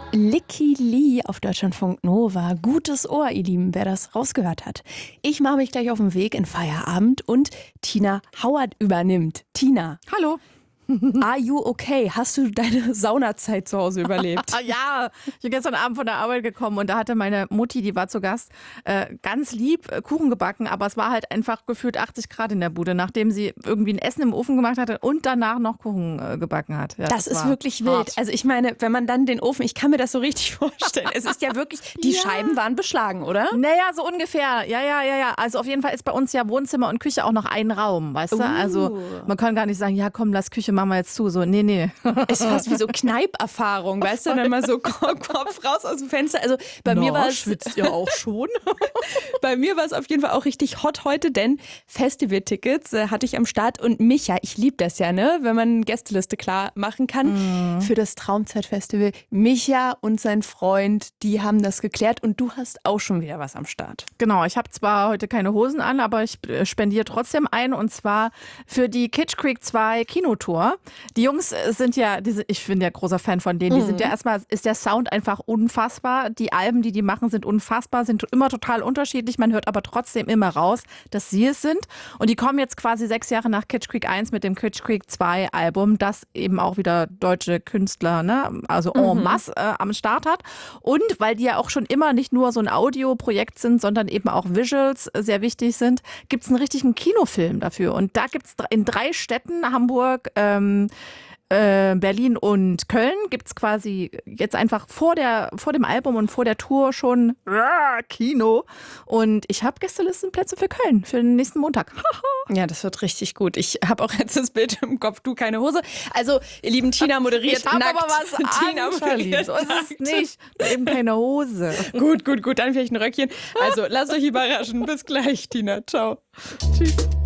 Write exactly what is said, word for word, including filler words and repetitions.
Licky Lee auf Deutschlandfunk Nova. Gutes Ohr, ihr Lieben, wer das rausgehört hat. Ich mache mich gleich auf den Weg in Feierabend und Tina Howard übernimmt. Tina. Hallo. Are you okay? Hast du deine Saunazeit zu Hause überlebt? Ja, ich bin gestern Abend von der Arbeit gekommen und da hatte meine Mutti, die war zu Gast, äh, ganz lieb äh, Kuchen gebacken, aber es war halt einfach gefühlt achtzig Grad in der Bude, nachdem sie irgendwie ein Essen im Ofen gemacht hatte und danach noch Kuchen äh, gebacken hat. Ja, das, das ist wirklich hart. wild. Also ich meine, wenn man dann den Ofen, ich kann mir das so richtig vorstellen. Es ist ja wirklich, die Ja. Scheiben waren beschlagen, oder? Naja, so ungefähr. Ja, ja, ja, ja. Also auf jeden Fall ist bei uns ja Wohnzimmer und Küche auch noch ein Raum, weißt du? Uh. Also man kann gar nicht sagen, ja komm, lass Küche, machen wir jetzt zu. So, nee, nee. Ist fast wie so Kneiperfahrung, weißt du, dann mal so Kopf raus aus dem Fenster. Also bei Na, mir war es schwitzt ihr auch schon? Bei mir war es auf jeden Fall auch richtig hot heute, denn Festivaltickets äh, hatte ich am Start und Micha, ich liebe das ja, ne, wenn man Gästeliste klar machen kann, mm. für das Traumzeitfestival. Micha und sein Freund, die haben das geklärt und du hast auch schon wieder was am Start. Genau, ich habe zwar heute keine Hosen an, aber ich spendiere trotzdem ein und zwar für die Kitsch Creek zwei Kinotour. Die Jungs sind ja, die sind, ich bin ja großer Fan von denen, die mhm. sind ja erstmal, ist der Sound einfach unfassbar. Die Alben, die die machen, sind unfassbar, sind immer total unterschiedlich. Man hört aber trotzdem immer raus, dass sie es sind. Und die kommen jetzt quasi sechs Jahre nach Kitsch Creek eins mit dem Kitsch Creek zwei Album, das eben auch wieder deutsche Künstler, ne, also en Mhm. masse äh, am Start hat. Und weil die ja auch schon immer nicht nur so ein Audioprojekt sind, sondern eben auch Visuals sehr wichtig sind, gibt es einen richtigen Kinofilm dafür. Und da gibt es in drei Städten, Hamburg, ähm, Äh, Berlin und Köln gibt's quasi jetzt einfach vor der vor dem Album und vor der Tour schon äh, Kino. Und ich habe Gästelistenplätze für Köln für den nächsten Montag. Ja, das wird richtig gut. Ich habe auch jetzt das Bild im Kopf, du keine Hose. Also, ihr lieben, Tina moderiert Ich habe nackt. aber was Tina an, moderiert so ist nackt. es nicht. Eben keine Hose. Gut, gut, gut, dann vielleicht ein Röckchen. Also, lasst euch überraschen. Bis gleich, Tina. Ciao. Tschüss.